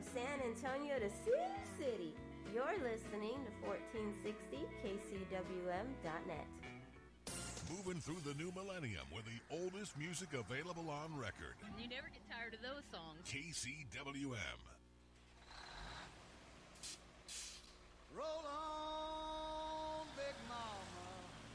From San Antonio to Sioux City, you're listening to 1460 KCWM.net. Moving through the new millennium with the oldest music available on record. You never get tired of those songs. KCWM.